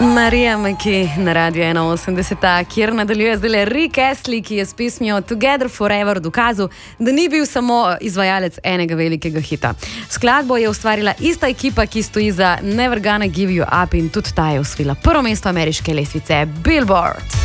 Marija McKee na Radio 81, kjer nadaljuje zdaj Rick Astley, ki je s pesmijo Together Forever dokazal, da ni bil samo izvajalec enega velikega hita. Skladbo je ustvarila ista ekipa, ki stoji za Never Gonna Give You Up, in tudi ta je osvojila prvo mesto ameriške lestvice Billboard.